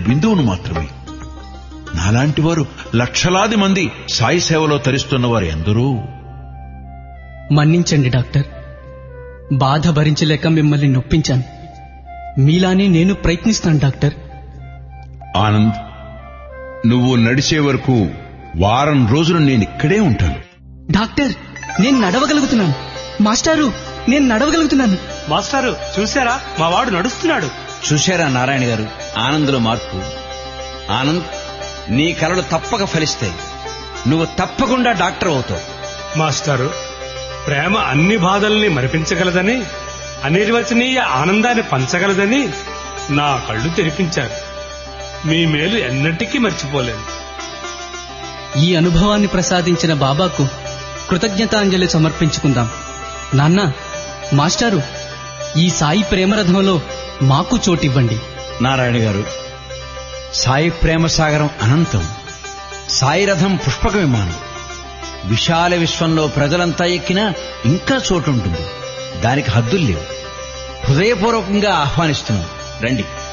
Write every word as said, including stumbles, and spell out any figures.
బిందువును మాత్రమే. నాలాంటి వారు లక్షలాది మంది సాయి సేవలో తరిస్తున్న వారు ఎందరో. మన్నించండి డాక్టర్, బాధ భరించలేక మిమ్మల్ని నొప్పించాను. మీలానే నేను ప్రయత్నిస్తాను డాక్టర్. ఆనంద్, నువ్వు నడిచే వరకు వారం రోజులు నేను ఇక్కడే ఉంటాను. డాక్టర్, నేను నడవగలుగుతున్నాను. మాస్టారు, నేను నడవగలుగుతున్నాను. మాస్టారు చూశారా, మా వాడు నడుస్తున్నాడు. చూశారా నారాయణ గారు, ఆనంద్లో మార్పు. ఆనంద్, నీ కలలు తప్పక ఫలిస్తాయి. నువ్వు తప్పకుండా డాక్టర్ అవుతావు. మాస్టారు, ప్రేమ అన్ని బాధల్ని మరిపించగలదని, అనిర్వచనీయ ఆనందాన్ని పంచగలదని నా కళ్ళు తెరిపించారు. మీ మేలు ఎన్నటికీ మర్చిపోలేను. ఈ అనుభవాన్ని ప్రసాదించిన బాబాకు కృతజ్ఞతాంజలి సమర్పించుకుందాం. నాన్న, మాస్టారు, ఈ సాయి ప్రేమరథంలో మాకు చోటివ్వండి. నారాయణ గారు, సాయి ప్రేమ సాగరం అనంతం. సాయి రథం పుష్పక విమానం. విశాల విశ్వంలో ప్రజలంతా ఎక్కినా ఇంకా చోటుంటుంది. దానికి హద్దులు లేవు. హృదయపూర్వకంగా ఆహ్వానిస్తున్నాం, రండి.